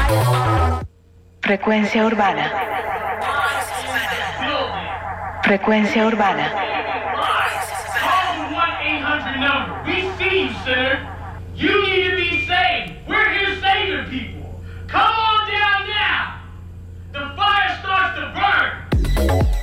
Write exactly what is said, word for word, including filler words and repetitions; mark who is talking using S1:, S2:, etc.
S1: Frecuencia urbana. Frecuencia urbana.
S2: Call the one eight hundred number. We see you, sir. You need to be saved. We're here saving people. Come on.